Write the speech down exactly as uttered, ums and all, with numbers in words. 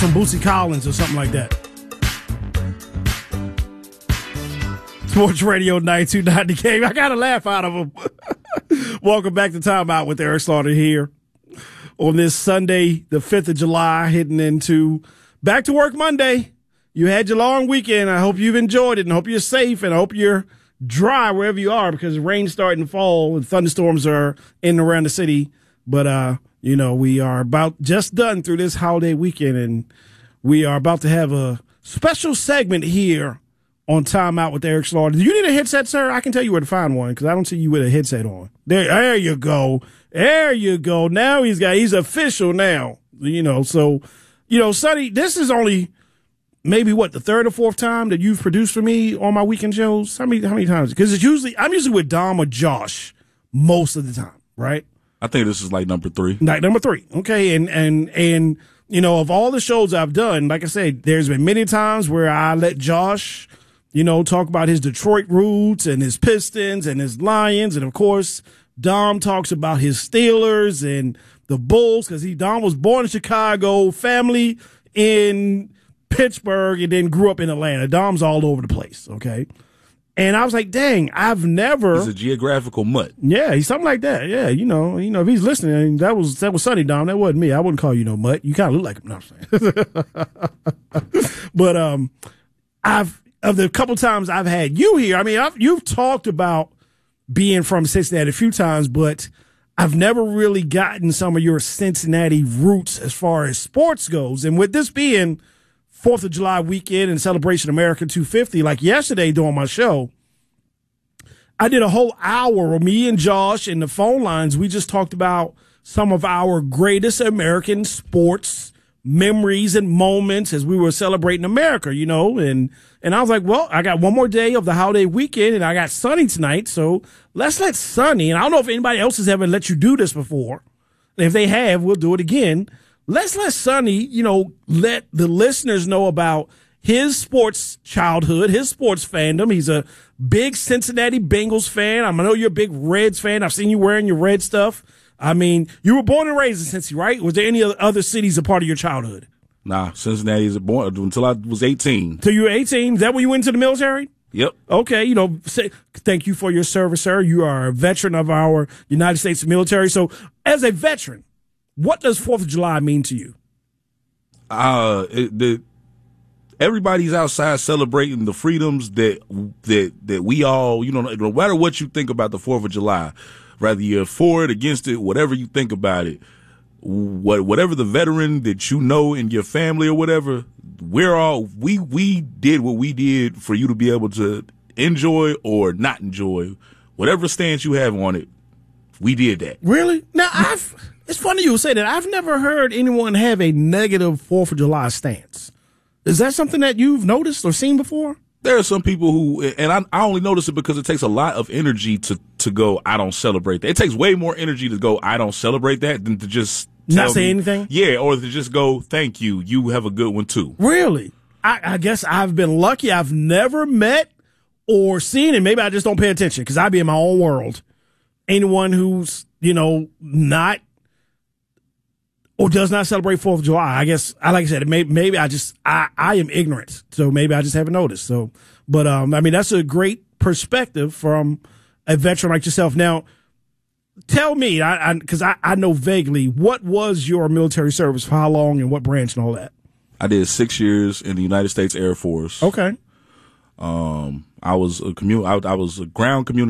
from Bootsy Collins or something like that. Sports Radio ninety-two point nine The Game. I got a laugh out of him. Welcome back to Time Out with Eric Slaughter here on this Sunday, the fifth of July, heading into back to work Monday. You had your long weekend. I hope you've enjoyed it and hope you're safe and I hope you're dry wherever you are because rain's starting to fall and thunderstorms are in and around the city. But, uh, you know, we are about just done through this holiday weekend and we are about to have a special segment here on Time Out with Eric Slaughter. Do you need a headset, sir? I can tell you where to find one because I don't see you with a headset on. There, there you go. There you go. Now he's got, he's official now. You know, so, you know, Sonny, this is only maybe what, the third or fourth time that you've produced for me on my weekend shows? How many, how many times? Because it's usually, I'm usually with Dom or Josh most of the time, right? I think this is like number three. Like number three. Okay. And, and, and, you know, of all the shows I've done, like I said, there's been many times where I let Josh, you know, talk about his Detroit roots and his Pistons and his Lions. And of course, Dom talks about his Steelers and the Bulls because he, Dom was born in Chicago, family in Pittsburgh, and then grew up in Atlanta. Dom's all over the place. Okay. And I was like, dang, I've never. He's a geographical mutt. Yeah, he's something like that. Yeah, you know, you know, if he's listening, that was that was Sonny, Dom. That wasn't me. I wouldn't call you no mutt. You kind of look like him. No, I'm saying. But um, I've of the couple times I've had you here. I mean, I've, you've talked about being from Cincinnati a few times, but I've never really gotten some of your Cincinnati roots as far as sports goes. And with this being Fourth of July weekend and Celebration America two fifty, like yesterday during my show, I did a whole hour with me and Josh in the phone lines. We just talked about some of our greatest American sports memories and moments as we were celebrating America, you know, and, and I was like, well, I got one more day of the holiday weekend and I got Sonny tonight. So let's let Sonny, and I don't know if anybody else has ever let you do this before. And if they have, we'll do it again. Let's let Sonny, you know, let the listeners know about his sports childhood, his sports fandom. He's a big Cincinnati Bengals fan. I know you're a big Reds fan. I've seen you wearing your Red stuff. I mean, you were born and raised in Cincy, right? Was there any other cities a part of your childhood? Nah, Cincinnati is born until I was eighteen. Till you were eighteen? Is that when you went into the military? Yep. Okay, you know, say, thank you for your service, sir. You are a veteran of our United States military. So as a veteran, what does Fourth of July mean to you? Uh, it, the everybody's outside celebrating the freedoms that that that we all, you know, no matter what you think about the Fourth of July, whether you're for it, against it, whatever you think about it, what whatever the veteran that you know in your family or whatever, we're all we we did what we did for you to be able to enjoy or not enjoy whatever stance you have on it. We did that. Really? Now I've. It's funny you say that. I've never heard anyone have a negative Fourth of July stance. Is that something that you've noticed or seen before? There are some people who, and I, I only notice it because it takes a lot of energy to, to go, I don't celebrate that. It takes way more energy to go, I don't celebrate that than to just not say me, anything? Yeah, or to just go, thank you, you have a good one too. Really? I, I guess I've been lucky. I've never met or seen, and maybe I just don't pay attention because I be in my own world. Anyone who's, you know, not or does not celebrate Fourth of July. I guess, I like I said, maybe, maybe I just, I, I am ignorant. So maybe I just haven't noticed. So, but, um, I mean, that's a great perspective from a veteran like yourself. Now, tell me, I, I, cause I, I know vaguely, what was your military service for how long and what branch and all that? I did six years in the United States Air Force. Okay. Um, I was a commu- I, I was a ground community